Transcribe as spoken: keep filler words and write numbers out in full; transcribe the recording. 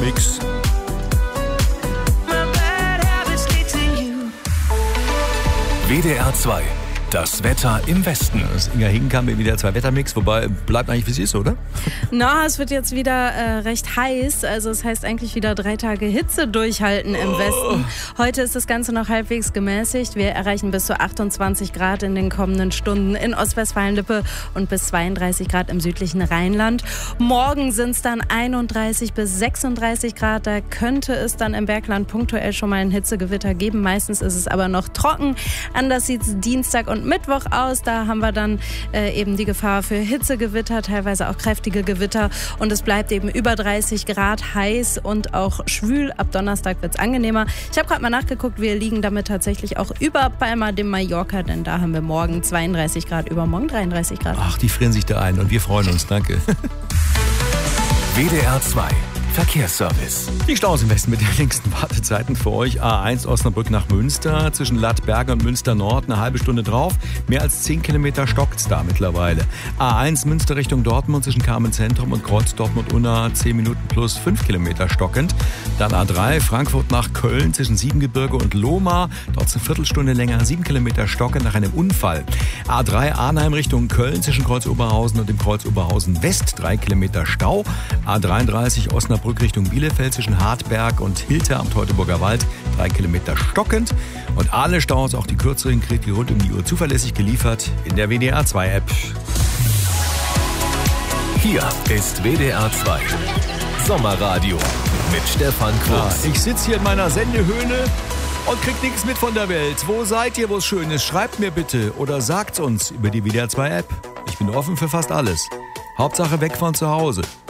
Wettermix. W D R zwei. Das Wetter im Westen. Das Inga Hinkenkamp im W D R zwei Wettermix, wobei bleibt eigentlich wie es ist, oder? Na, es wird jetzt wieder äh, recht heiß, also es heißt eigentlich wieder drei Tage Hitze durchhalten im oh. Westen. Heute ist das Ganze noch halbwegs gemäßigt. Wir erreichen bis zu achtundzwanzig Grad in den kommenden Stunden in Ostwestfalen-Lippe und bis zweiunddreißig Grad im südlichen Rheinland. Morgen sind es dann einunddreißig bis sechsunddreißig Grad. Da könnte es dann im Bergland punktuell schon mal ein Hitzegewitter geben. Meistens ist es aber noch trocken. Anders sieht es Dienstag und Mittwoch aus. Da haben wir dann äh, eben die Gefahr für Hitzegewitter, teilweise auch kräftige Gewitter. Und es bleibt eben über dreißig Grad heiß und auch schwül. Ab Donnerstag wird es angenehmer. Ich habe gerade mal nachgeguckt, wir liegen damit tatsächlich auch über Palma de Mallorca, denn da haben wir morgen zweiunddreißig Grad, übermorgen dreiunddreißig Grad. Ach, die frieren sich da ein und wir freuen uns. Danke. W D R zwei. Verkehrsservice. Die Staus im Westen mit den längsten Wartezeiten für euch. A eins Osnabrück nach Münster, zwischen Lattberge und Münster Nord eine halbe Stunde drauf. Mehr als zehn Kilometer stockt's da mittlerweile. A eins Münster Richtung Dortmund zwischen Carmen-Zentrum und Kreuz Dortmund-Unna zehn Minuten plus fünf Kilometer stockend. Dann A drei Frankfurt nach Köln zwischen Siebengebirge und Lohmar. Dort eine Viertelstunde länger, sieben Kilometer stockend nach einem Unfall. A drei Arnheim Richtung Köln zwischen Kreuz Oberhausen und dem Kreuz Oberhausen West, drei Kilometer Stau. A dreiunddreißig Osnabrück Richtung Bielefeld zwischen Hartberg und Hilter am Teutoburger Wald, drei Kilometer stockend. Und alle Staus, auch die kürzeren, kriegt ihr rund um die Uhr zuverlässig geliefert in der W D R zwei App. Hier ist W D R zwei Sommerradio mit Stefan Kruse. Ja, ich sitze hier in meiner Sendehöhle und krieg nichts mit von der Welt. Wo seid ihr, wo es schön ist? Schreibt mir bitte oder sagt's uns über die W D R zwei App. Ich bin offen für fast alles. Hauptsache weg von zu Hause.